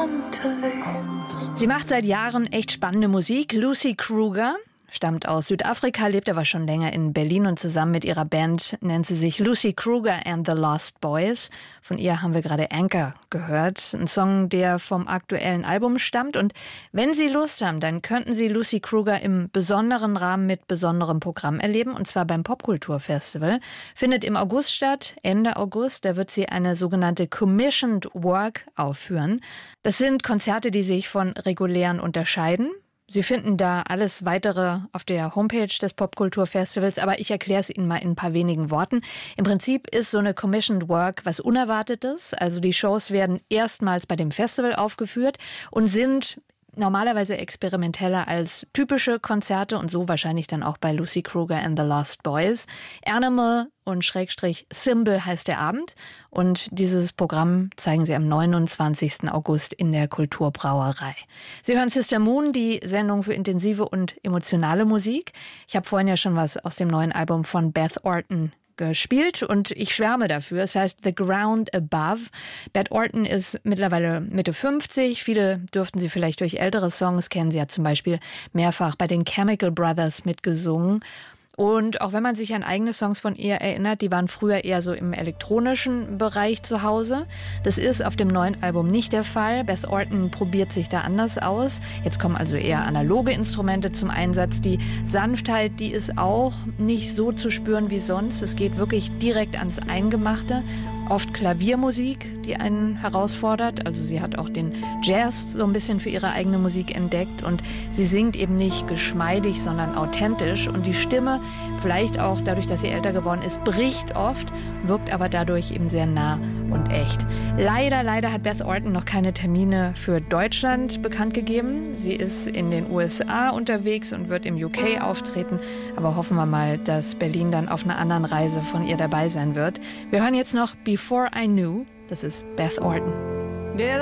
Sie macht seit Jahren echt spannende Musik. Lucy Kruger stammt aus Südafrika, lebt aber schon länger in Berlin und zusammen mit ihrer Band nennt sie sich Lucy Kruger and the Lost Boys. Von ihr haben wir gerade Anchor gehört, ein Song, der vom aktuellen Album stammt. Und wenn Sie Lust haben, dann könnten Sie Lucy Kruger im besonderen Rahmen mit besonderem Programm erleben, und zwar beim Popkulturfestival. Findet im August statt, Ende August. Da wird sie eine sogenannte Commissioned Work aufführen. Das sind Konzerte, die sich von regulären unterscheiden. Sie finden da alles Weitere auf der Homepage des Popkulturfestivals, aber ich erkläre es Ihnen mal in ein paar wenigen Worten. Im Prinzip ist so eine Commissioned Work was Unerwartetes. Also die Shows werden erstmals bei dem Festival aufgeführt und sind normalerweise experimenteller als typische Konzerte und so wahrscheinlich dann auch bei Lucy Kruger and the Lost Boys. Animal und Symbol heißt der Abend und dieses Programm zeigen sie am 29. August in der Kulturbrauerei. Sie hören Sister Moon, die Sendung für intensive und emotionale Musik. Ich habe vorhin ja schon was aus dem neuen Album von Beth Orton gespielt und ich schwärme dafür. Es heißt The Ground Above. Beth Orton ist mittlerweile Mitte 50. Viele dürften sie vielleicht durch ältere Songs kennen. Sie hat zum Beispiel mehrfach bei den Chemical Brothers mitgesungen. Und auch wenn man sich an eigene Songs von ihr erinnert, die waren früher eher so im elektronischen Bereich zu Hause. Das ist auf dem neuen Album nicht der Fall. Beth Orton probiert sich da anders aus. Jetzt kommen also eher analoge Instrumente zum Einsatz. Die Sanftheit, die ist auch nicht so zu spüren wie sonst. Es geht wirklich direkt ans Eingemachte. Oft Klaviermusik, die einen herausfordert. Also sie hat auch den Jazz so ein bisschen für ihre eigene Musik entdeckt. Und sie singt eben nicht geschmeidig, sondern authentisch. Und die Stimme, vielleicht auch dadurch, dass sie älter geworden ist, bricht oft, wirkt aber dadurch eben sehr nah und echt. Leider hat Beth Orton noch keine Termine für Deutschland bekannt gegeben. Sie ist in den USA unterwegs und wird im UK auftreten. Aber hoffen wir mal, dass Berlin dann auf einer anderen Reise von ihr dabei sein wird. Wir hören jetzt noch Before I Knew. Das ist Beth Orton.